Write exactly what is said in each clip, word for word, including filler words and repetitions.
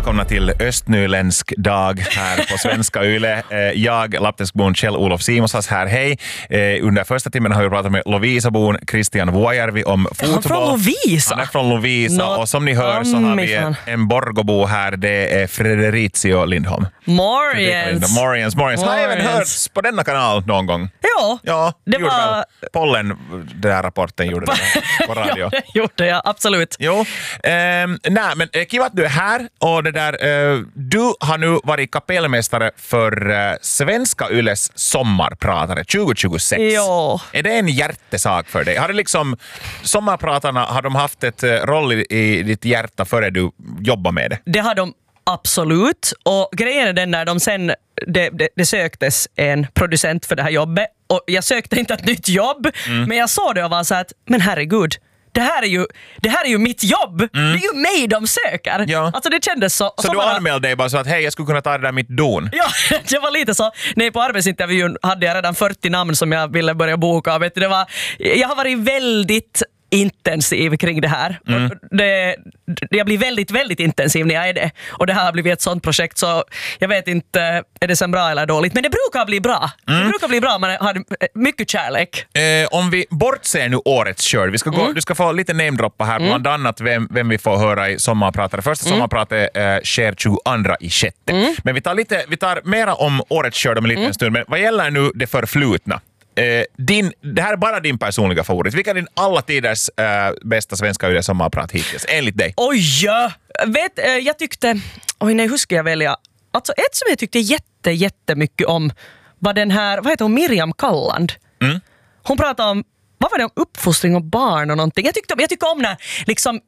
välkomna till Östnyländsk dag här på Svenska Yle. Jag, lapptäskbon Kjell-Olof Simonsas här, hej. Under första timmen har vi pratat med Lovisabon Christian Vuojärvi om fotboll. Han är från Lovisa? Han är från Lovisa. No, och som ni hör så har vi en, en Borgobo här. Det är Fredericio Lindholm. Morgens. Morgens, Morgens. Har jag även hört på denna kanal någon gång? Ja. Ja, det var... väl Pollen, den här rapporten gjorde det på radio. Ja, det gjorde jag, absolut. Jo, ehm, nej, men kiva att du är här. Och det där, eh, du har nu varit kapellmästare för eh, Svenska Yles sommarpratare tjugo tjugosex. Jo. Är det en hjärtesak för dig? Har det liksom, sommarpratarna, har de haft ett eh, roll i, i ditt hjärta före du jobbar med det? Det har de absolut. Och grejen är den när de sen, det, det, det söktes en producent för det här jobbet. Och jag sökte inte ett nytt jobb, mm. men jag såg det och var så att, men herregud, det här är ju, det här är ju mitt jobb. Mm. Det är ju mig de söker. Ja. Alltså det kändes så. Så, så du bara, anmälde dig bara så att hej, jag skulle kunna ta det där mitt don? Ja, det var lite så. Nej, på arbetsintervjun hade jag redan fyrtio namn som jag ville börja boka. Vet du, det var, jag har varit väldigt intensiv kring det här. Mm. Det, jag blir väldigt, väldigt intensiv när jag är det. Och det här har blivit ett sånt projekt så jag vet inte, är det sen bra eller dåligt? Men det brukar bli bra. Mm. Det brukar bli bra, man har mycket kärlek. Eh, om vi bortser nu årets kör, vi ska gå, mm. du ska få lite namedroppa här, mm. bland annat vem, vem vi får höra i sommarpratare. Första mm. sommarpratet eh, sker tjugoandra i sjätte. Mm. Men vi tar, lite, vi tar mera om årets kör om en liten mm. stund. Men vad gäller nu det förflutna? Eh, din, det här är bara din personliga favorit. Vilka är din alla tiders eh, bästa Svenska Yle sommarprat hittills, enligt dig? Oj, ja. Vet, eh, jag tyckte... Oj nej, hur ska jag välja? Alltså ett som jag tyckte jätte, jättemycket om var den här, vad heter hon, Miriam Kalland. Mm. Hon pratade om, vad var det, om uppfostring och barn och någonting. Jag tyckte, jag tyckte om när liksom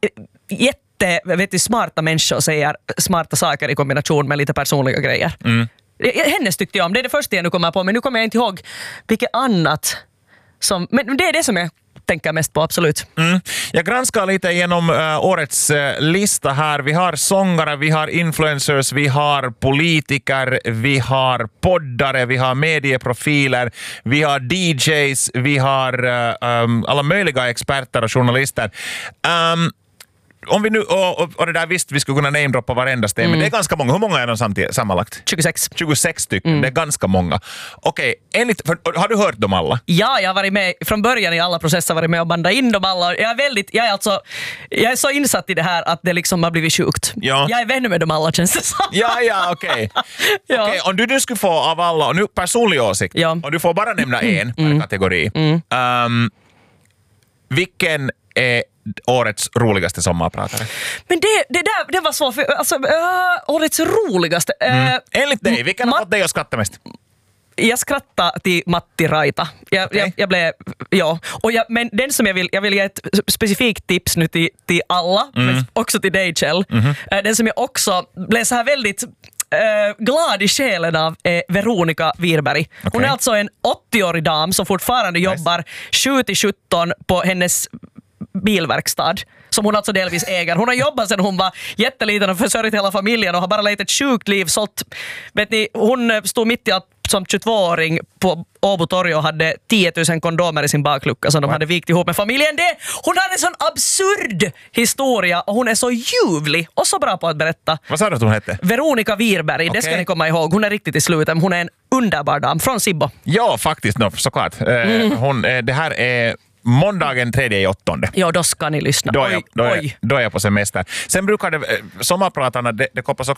jätte, vet du, smarta människor säger smarta saker i kombination med lite personliga grejer. Mm. Hennes tyckte jag om. Det är det första jag nu kommer på, men nu kommer jag inte ihåg vilket annat som... Men det är det som jag tänker mest på, absolut. Mm. Jag granskar lite genom uh, årets uh, lista här. Vi har sångare, vi har influencers, vi har politiker, vi har poddare, vi har medieprofiler, vi har D Js, vi har uh, um, alla möjliga experter och journalister. Um, Om vi nu, och, och, och det där visst, vi skulle kunna namedroppa varenda sten, mm. men det är ganska många. Hur många är de samtidigt, sammanlagt? tjugosex. tjugosex stycken, mm. det är ganska många. Okej, enligt, för, har du hört dem alla? Ja, jag har varit med, från början i alla processer varit med och banda in dem alla. Jag är väldigt, jag är alltså, jag är så insatt i det här att det liksom har blivit sjukt. Ja. Jag är vän med dem alla, känns det som. Ja, ja, okej. ja. Okej, om du, du skulle få av alla, och nu personlig åsikt, ja. och du får bara nämna en per mm. kategori. Mm. Um, vilken är årets roligaste sommarpratare? Men det, det där, det var svårt för, alltså, uh, årets roligaste. Uh, mm. Enligt dig, vilken har fått dig att skratta mest? Jag skrattade till Matti Raita. Jag, okay. jag, jag blev, ja. Och jag, men den som jag vill, jag vill ge ett specifikt tips nu till, till alla, mm. men också till dig, Kjell. Mm-hmm. Uh, den som jag också blev så här väldigt Uh, glad i själen av uh, Veronica Wirberg. Okay. Hon är alltså en åttioårig dam som fortfarande nice. jobbar sju till sjutton på hennes bilverkstad som hon alltså delvis äger. Hon har jobbat sedan hon var jätteliten och försörjt hela familjen och har bara levt ett sjukt liv. Sålt, vet ni, hon stod mitt i att som tjugotvååring på Åbo torg och hade tio tusen kondomer i sin baklucka som de What? hade vikt ihop med familjen. Det, hon hade en sån absurd historia och hon är så ljuvlig och så bra på att berätta. Vad sa du att hon hette? Veronica Wirberg, okay. Det ska ni komma ihåg. Hon är riktigt i slutet. Hon är en underbar dam från Sibbo. Ja, faktiskt, no, såklart. Mm. Hon, det här är måndagen tredje i åttonde. Ja, då ska ni lyssna. Då är, jag, då, är, då är jag på semester. Sen brukar det, sommarpratarna, det, det kopplas också